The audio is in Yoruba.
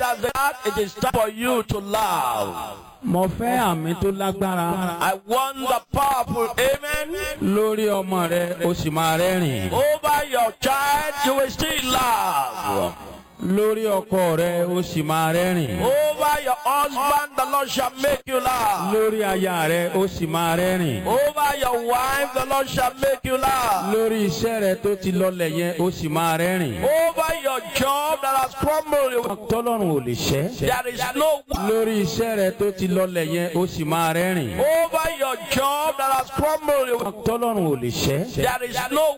as that, it is time for you to laugh. Mo fẹ́ àmì tó lágbára. I want the powerful amen. Lórí ọmọ rẹ, o sì máa rẹ́rìn. Over your child, you will still laugh. Lórí ọkọ rẹ, o sì máa rẹ́rìn. Over your husband, the Lord shall make you laugh. Lórí aya rẹ, o sì máa rẹ́rìn. Over your wife, the Lord shall make you laugh. Lórí iṣẹ́ rẹ tó ti lọlẹ̀ yẹn, o sì máa rẹ́rìn. Over your job that has crumbled, Tọ́lọ́run ò lè ṣẹ́. there is no one. Lórí iṣẹ́ rẹ tó ti lọlẹ̀ yẹn, o sì máa rẹ́rìn. Over your job that has crumbled, Tọ́lọ́run ò lè ṣẹ́. there is no